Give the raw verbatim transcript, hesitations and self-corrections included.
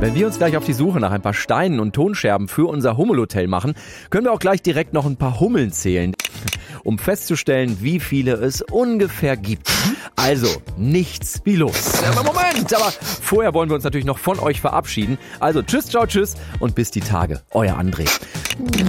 Wenn wir uns gleich auf die Suche nach ein paar Steinen und Tonscherben für unser Hummelhotel machen, können wir auch gleich direkt noch ein paar Hummeln zählen, um festzustellen, wie viele es ungefähr gibt. Also, nichts wie los. Aber Moment, aber vorher wollen wir uns natürlich noch von euch verabschieden. Also, tschüss, ciao, tschüss und bis die Tage. Euer André.